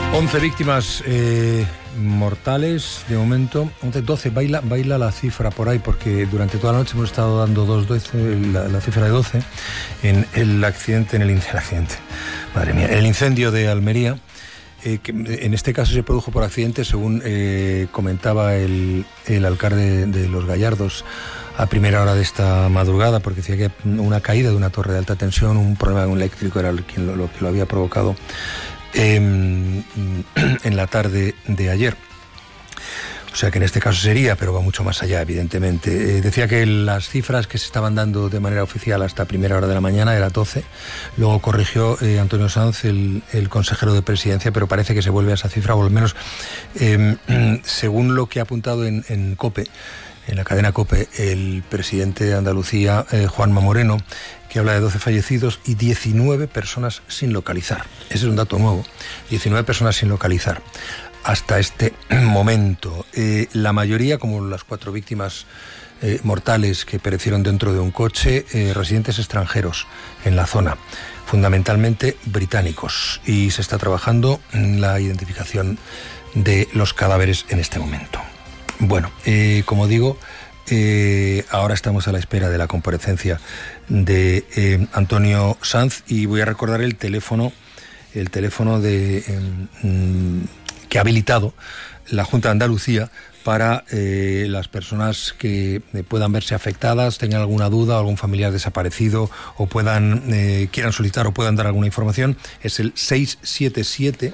11 víctimas mortales de momento. 12, baila la cifra por ahí, porque durante toda la noche hemos estado dando la cifra de 12 en el accidente, madre mía, el incendio de Almería, que en este caso se produjo por accidente, según comentaba el alcalde de Los Gallardos a primera hora de esta madrugada, porque decía que una caída de una torre de alta tensión, un problema eléctrico era lo que lo había provocado en la tarde de ayer. O sea que en este caso sería, pero va mucho más allá, evidentemente. Decía que las cifras que se estaban dando de manera oficial hasta primera hora de la mañana era 12. Luego corrigió Antonio Sanz, el consejero de Presidencia, pero parece que se vuelve a esa cifra, o al menos según lo que ha apuntado en COPE, en la cadena COPE, el presidente de Andalucía, Juanma Moreno, que habla de 12 fallecidos y 19 personas sin localizar. Ese es un dato nuevo, 19 personas sin localizar hasta este momento. La mayoría, como las 4 víctimas mortales que perecieron dentro de un coche, residentes extranjeros en la zona, fundamentalmente británicos, y se está trabajando en la identificación de los cadáveres en este momento. Bueno, como digo, ahora estamos a la espera de la comparecencia de Antonio Sanz, y voy a recordar el teléfono que ha habilitado la Junta de Andalucía para las personas que puedan verse afectadas, tengan alguna duda, algún familiar desaparecido, o quieran solicitar o puedan dar alguna información. Es el 677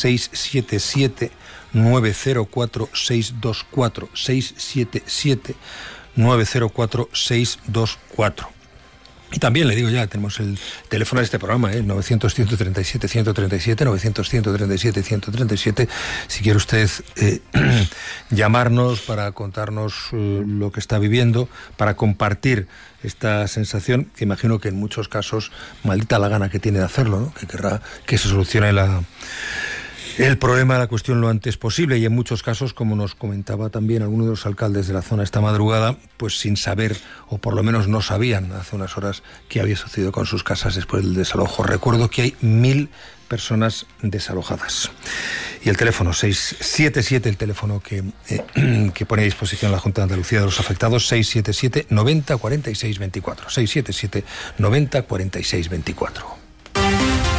904 624, 677 904 624. Y también le digo, ya tenemos el teléfono de este programa, 900-137-137, 900-137-137. Si quiere usted llamarnos para contarnos lo que está viviendo, para compartir esta sensación, que imagino que en muchos casos, maldita la gana que tiene de hacerlo, ¿no? Que querrá que se solucione el problema de la cuestión lo antes posible, y en muchos casos, como nos comentaba también alguno de los alcaldes de la zona esta madrugada, pues sin saber, o por lo menos no sabían hace unas horas, qué había sucedido con sus casas después del desalojo. Recuerdo que hay 1.000 personas desalojadas. Y el teléfono 677, el teléfono que pone a disposición la Junta de Andalucía de los afectados, 677 90 46 24, 677 90 46 24.